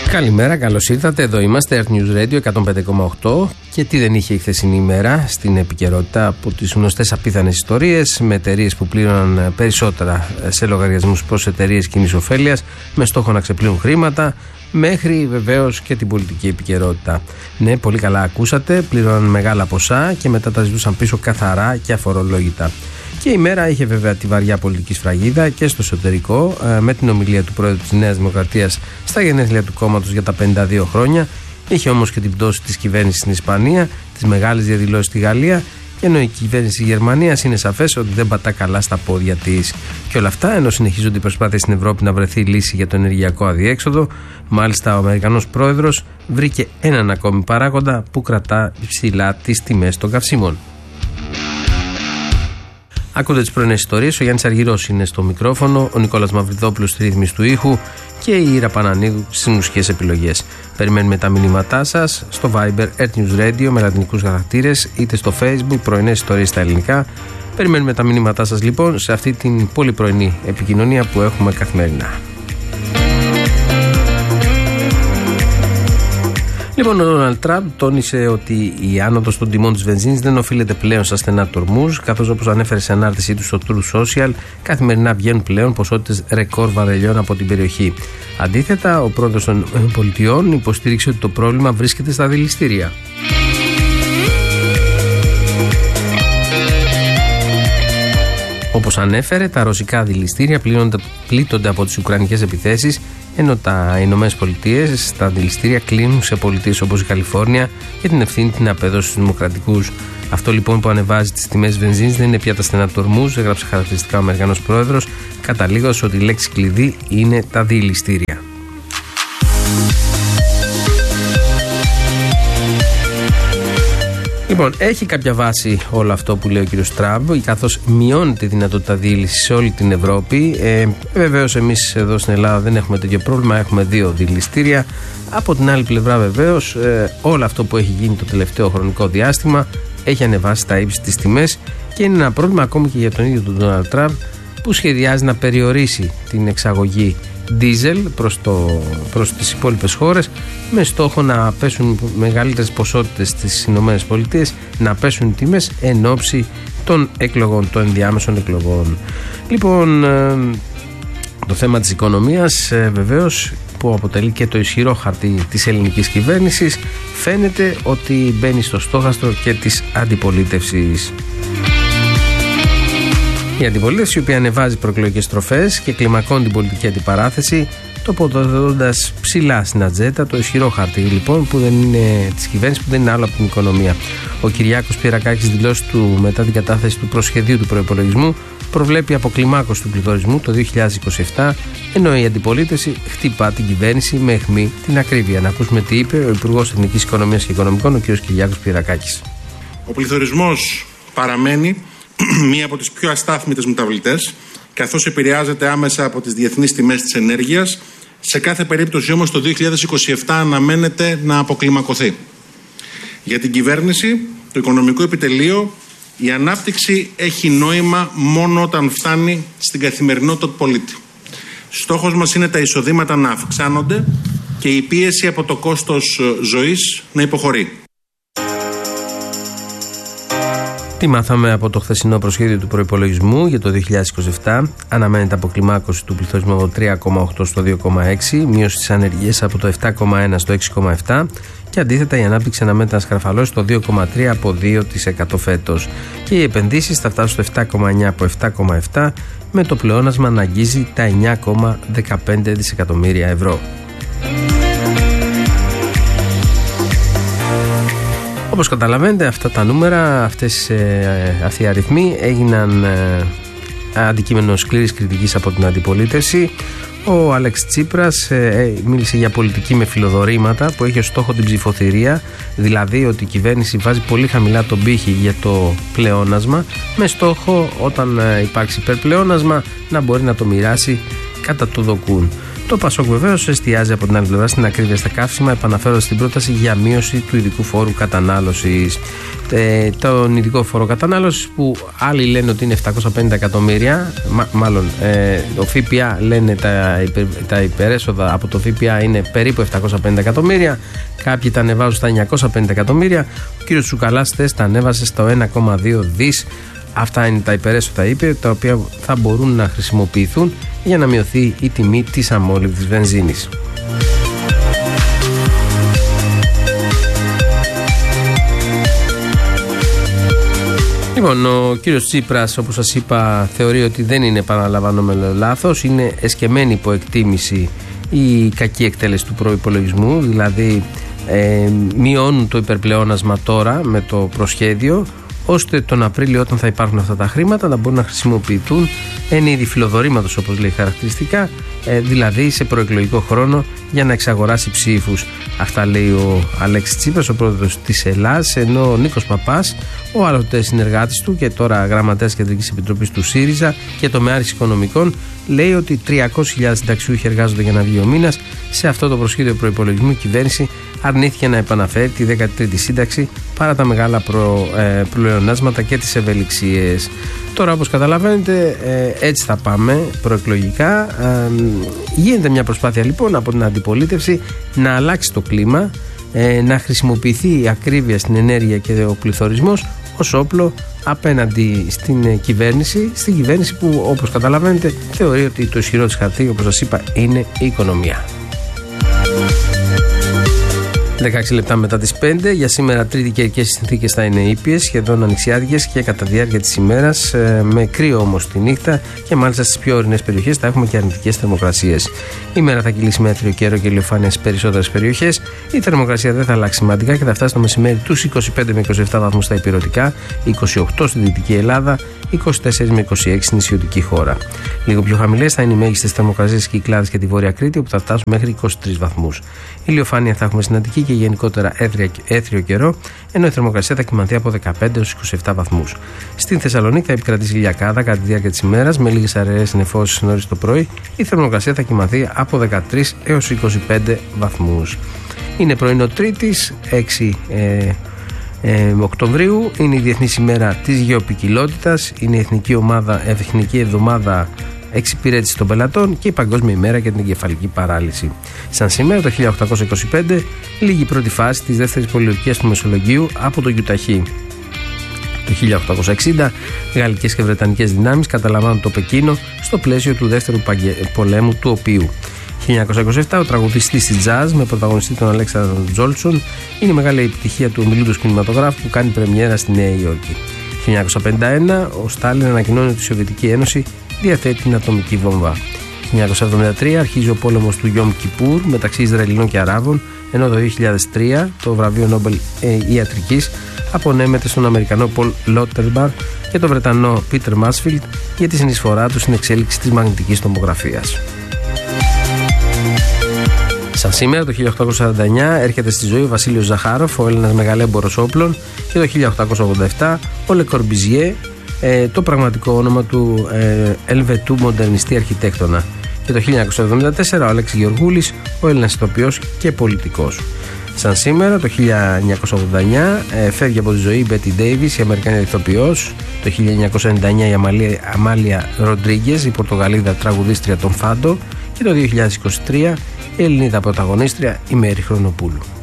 Καλημέρα, καλώς ήρθατε. Εδώ είμαστε, Earth News Radio 105,8. Και τι δεν είχε η χθεσινή ημέρα στην επικαιρότητα, από τις γνωστές απίθανες ιστορίες με εταιρείες που πλήρωναν περισσότερα σε λογαριασμούς προς εταιρείες κοινής ωφέλειας με στόχο να ξεπλύνουν χρήματα, μέχρι βεβαίως και την πολιτική επικαιρότητα. Ναι, πολύ καλά ακούσατε, πλήρωναν μεγάλα ποσά και μετά τα ζητούσαν πίσω καθαρά και αφορολόγητα. Και η μέρα είχε βέβαια τη βαριά πολιτική σφραγίδα και στο εσωτερικό, με την ομιλία του πρόεδρου της Νέας Δημοκρατίας στα γενέθλια του κόμματος για τα 52 χρόνια. Είχε όμως και την πτώση της κυβέρνησης στην Ισπανία, τις μεγάλες διαδηλώσεις στη Γαλλία, και ενώ η κυβέρνηση της Γερμανίας είναι σαφές ότι δεν πατά καλά στα πόδια της. Και όλα αυτά ενώ συνεχίζονται οι προσπάθειες στην Ευρώπη να βρεθεί λύση για το ενεργειακό αδιέξοδο. Μάλιστα, ο Αμερικανός πρόεδρος βρήκε έναν ακόμη παράγοντα που κρατά ψηλά τις τιμές των καυσίμων. Ακούτε τις πρωινές ιστορίες. Ο Γιάννης Αργυρός είναι στο μικρόφωνο, ο Νικόλας Μαυριδόπουλος στη ρύθμιση του ήχου και η Ήρα Πανανίδου στις μουσικές επιλογές. Περιμένουμε τα μηνύματά σας στο Viber Earth News Radio με λατινικούς χαρακτήρες, είτε στο Facebook πρωινές ιστορίες στα ελληνικά. Περιμένουμε τα μηνύματά σας λοιπόν σε αυτή την πολύ πρωινή επικοινωνία που έχουμε καθημερινά. Λοιπόν, ο Ντόναλντ Τραμπ τόνισε ότι η άνοδος των τιμών της βενζίνης δεν οφείλεται πλέον στα στενά του Ορμούζ, καθώς όπως ανέφερε σε ανάρτησή του στο Truth Social, καθημερινά βγαίνουν πλέον ποσότητες ρεκόρ βαρελιών από την περιοχή. Αντίθετα, ο πρόεδρος των ΗΠΑ υποστήριξε ότι το πρόβλημα βρίσκεται στα δηληστήρια. Όπως ανέφερε, τα ρωσικά δηληστήρια πλήττονται από τις ουκρανικές επιθέσεις, ενώ τα Ηνωμένες Πολιτείες στα δηληστήρια κλείνουν σε πολιτείες όπως η Καλιφόρνια και την ευθύνη την απέδωσε στους δημοκρατικούς. Αυτό λοιπόν που ανεβάζει τις τιμές βενζίνης δεν είναι πια τα στενά του Ορμούζ, έγραψε χαρακτηριστικά ο Αμερικανός πρόεδρος, καταλήγοντας ότι η λέξη κλειδί είναι τα δηληστήρια. Λοιπόν, έχει κάποια βάση όλο αυτό που λέει ο κ. Τραμπ, καθώς μειώνει τη δυνατότητα διήλυσης σε όλη την Ευρώπη. Βεβαίως, εμείς εδώ στην Ελλάδα δεν έχουμε τέτοιο πρόβλημα, έχουμε 2 δηληστήρια. Από την άλλη πλευρά, βεβαίως, όλο αυτό που έχει γίνει το τελευταίο χρονικό διάστημα έχει ανεβάσει τα ύψη τις τιμές και είναι ένα πρόβλημα ακόμη και για τον ίδιο τον Ντόναλντ Τραμπ, που σχεδιάζει να περιορίσει την εξαγωγή ντίζελ προς τις υπόλοιπες χώρες με στόχο να πέσουν μεγαλύτερες ποσότητες στις Ηνωμένες Πολιτείες, να πέσουν οι τιμές εν ώψη των εκλογών, των ενδιάμεσων εκλογών. Λοιπόν, το θέμα της οικονομίας βεβαίως, που αποτελεί και το ισχυρό χαρτί της ελληνικής κυβέρνησης, φαίνεται ότι μπαίνει στο στόχαστρο και της αντιπολίτευσης. Η αντιπολίτευση, η οποία ανεβάζει προεκλογικές στροφές και κλιμακώνει την πολιτική αντιπαράθεση, τοποθετώντας ψηλά στην ατζέντα το ισχυρό χαρτί λοιπόν που δεν είναι της κυβέρνησης, που δεν είναι άλλο από την οικονομία. Ο Κυριάκος Πυρακάκης, δηλώσει του μετά την κατάθεση του προσχεδίου του προϋπολογισμού, προβλέπει αποκλιμάκωση του πληθωρισμού το 2027, ενώ η αντιπολίτευση χτυπά την κυβέρνηση με αιχμή την ακρίβεια. Να ακούσουμε τι είπε ο Υπουργός Εθνικής Οικονομίας και Οικονομικών, ο κ. Κυριάκος Πυρακάκης. Ο πληθωρισμός παραμένει μία από τις πιο αστάθμιτες μεταβλητές, καθώς επηρεάζεται άμεσα από τις διεθνείς τιμές της ενέργειας. Σε κάθε περίπτωση όμως το 2027 αναμένεται να αποκλιμακωθεί. Για την κυβέρνηση, το οικονομικό επιτελείο, η ανάπτυξη έχει νόημα μόνο όταν φτάνει στην καθημερινότητα του πολίτη. Στόχος μας είναι τα εισοδήματα να αυξάνονται και η πίεση από το κόστος ζωής να υποχωρεί. Τι μάθαμε από το χθεσινό προσχέδιο του προϋπολογισμού για το 2027? Αναμένεται αποκλιμάκωση του πληθωρισμού από 3,8 στο 2,6, μείωση της ανεργίας από το 7,1 στο 6,7 και αντίθετα η ανάπτυξη αναμένεται να σκαρφαλώσει το 2,3 από 2% φέτος. Και οι επενδύσεις θα φτάσουν στο 7,9 από 7,7, με το πλεόνασμα να αγγίζει τα 9,15 δισεκατομμύρια ευρώ. Όπως καταλαβαίνετε, αυτά τα νούμερα, αυτοί οι αριθμοί έγιναν αντικείμενο σκληρής κριτικής από την αντιπολίτευση. Ο Αλέξης Τσίπρας μίλησε για πολιτική με φιλοδορήματα που έχει ως στόχο την ψηφοθυρία, δηλαδή ότι η κυβέρνηση βάζει πολύ χαμηλά τον πύχη για το πλεόνασμα, με στόχο όταν υπάρξει υπερπλεόνασμα να μπορεί να το μοιράσει κατά το δοκούν. Το ΠΑΣΟΚ βεβαίως εστιάζει από την άλλη πλευρά στην ακρίβεια στα καύσιμα, επαναφέροντας την πρόταση για μείωση του ειδικού φόρου κατανάλωσης. Τον ειδικό φόρο κατανάλωσης που άλλοι λένε ότι είναι 750 εκατομμύρια, μάλλον το ΦΠΑ λένε τα υπερέσοδα από το ΦΠΑ είναι περίπου 750 εκατομμύρια, κάποιοι τα ανεβάζουν στα 950 εκατομμύρια. Ο κύριος Τσουκαλάς τα ανέβασε στο 1,2 δις. Αυτά είναι τα υπερέσοδα, είπε, τα οποία θα μπορούν να χρησιμοποιηθούν για να μειωθεί η τιμή της αμόλυβδης βενζίνης. Λοιπόν, ο κύριος Τσίπρας, όπως σας είπα, θεωρεί ότι δεν είναι επαναλαμβανόμενο λάθος, είναι εσκεμμένη υποεκτίμηση η κακή εκτέλεση του προϋπολογισμού, δηλαδή μειώνουν το υπερπλεόνασμα τώρα με το προσχέδιο, ώστε τον Απρίλιο, όταν θα υπάρχουν αυτά τα χρήματα, να μπορούν να χρησιμοποιηθούν εν είδη φιλοδορήματος, όπως λέει χαρακτηριστικά, δηλαδή σε προεκλογικό χρόνο για να εξαγοράσει ψήφους. Αυτά λέει ο Αλέξης Τσίπρας, ο πρόεδρος της Ελλάδας, ενώ ο Νίκος Παπάς, ο άλλοτε συνεργάτης του και τώρα γραμματέας Κεντρικής Επιτροπής του ΣΥΡΙΖΑ και τομεάρχης οικονομικών, λέει ότι 300.000 συνταξιούχοι εργάζονται για να βγει ο μήνας. Σε αυτό το προσχέδιο προϋπολογισμού η κυβέρνηση αρνήθηκε να επαναφέρει τη 13η σύνταξη παρά τα μεγάλα πλεονάσματα και τις ευελιξίες. Τώρα, όπως καταλαβαίνετε, έτσι θα πάμε προεκλογικά. Γίνεται μια προσπάθεια λοιπόν από την αντιπολίτευση να αλλάξει το κλίμα, να χρησιμοποιηθεί η ακρίβεια στην ενέργεια και ο πληθωρισμός ως όπλο απέναντι στην κυβέρνηση που, όπως καταλαβαίνετε, θεωρεί ότι το ισχυρό της χαρτί, όπως σας είπα, είναι η οικονομία. 16 λεπτά μετά τις 5. Για σήμερα Τρίτη καιρικές συνθήκες θα είναι ήπιες, σχεδόν ανοιξιάτικες και κατά τη διάρκεια της ημέρας, με κρύο όμως τη νύχτα και μάλιστα στις πιο ορεινές περιοχές θα έχουμε και αρνητικές θερμοκρασίες. Η μέρα θα κυλήσει με άθριο καιρό και ηλιοφάνεια στις περισσότερες περιοχές. Η θερμοκρασία δεν θα αλλάξει σημαντικά και θα φτάσει το μεσημέρι τους 25 με 27 βαθμούς στα υπηρετικά, 28 στη Δυτική Ελλάδα, 24 με 26 στην νησιωτική χώρα. Λίγο πιο χαμηλές θα είναι οι μέγιστες θερμοκρασίες στις Κυκλάδες και τη Βόρεια Κρήτη, όπου θα φτάσουν μέχρι 23 βαθμούς. Ηλιοφάνεια θα έχουμε στην Αττική και γενικότερα έθριο καιρό, ενώ η θερμοκρασία θα κυμανθεί από 15 έως 27 βαθμούς. Στην Θεσσαλονίκη θα επικρατήσει ηλιακάδα κατά τη διάρκεια της ημέρας, με λίγες αραιές νεφώσεις νωρίς το πρωί. Η θερμοκρασία θα κυμανθεί από 13 έως 25 βαθμούς. Είναι πρωινό Τρίτης, 6 Οκτωβρίου, είναι η Διεθνής ημέρα της γεωπικιλότητας, είναι η Εθνική Εβδομάδα Εξυπηρέτηση των Πελατών και η Παγκόσμια ημέρα για την εγκεφαλική παράλυση. Σαν σήμερα, το 1825, λήγει η πρώτη φάση της δεύτερης πολιορκίας του Μεσολογγίου από το Γιουταχή. Το 1860, γαλλικές και βρετανικές δυνάμεις καταλαμβάνουν το Πεκίνο στο πλαίσιο του δεύτερου πολέμου του οποίου. 1927, ο τραγουδιστής της jazz με πρωταγωνιστή τον Αλέξανδρο Τζόλτσον είναι η μεγάλη επιτυχία του ομιλούντος κινηματογράφου που κάνει πρεμιέρα στη Νέα Υόρκη. 1951, ο Στάλιν ανακοινώνει ότι η Σοβιετική Ένωση διαθέτει την ατομική βόμβα. 1973, αρχίζει ο πόλεμος του Γιόμ Κιπούρ μεταξύ Ισραηλινών και Αράβων, ενώ το 2003 το βραβείο Νόμπελ Ιατρικής απονέμεται στον Αμερικανό Πολ Λότερμπαρ και τον Βρετανό Πίτερ Μάσφιλτ για τη συνεισφορά του στην εξέλιξη της μαγνητικής τομογραφίας. Σαν σήμερα, το 1849, έρχεται στη ζωή ο Βασίλειος Ζαχάροφ, ο Έλληνας μεγαλέμπορος όπλων, και το 1887 ο Λε Κορμπιζιέ, το πραγματικό όνομα του Ελβετού μοντερνιστή αρχιτέκτονα. Και το 1974 ο Αλέξης Γεωργούλης, ο Έλληνας ηθοποιός και πολιτικός. Σαν σήμερα, το 1989, φεύγει από τη ζωή η Μπέτι Ντέιβις, η Αμερικανή ηθοποιός. Το 1999 η Αμάλια Ροντρίγκες, η Πορτογαλίδα τραγουδίστρια των Φάντο. Και το 2023 η Ελληνίδα πρωταγωνίστρια η Μέρη Χρονοπούλου.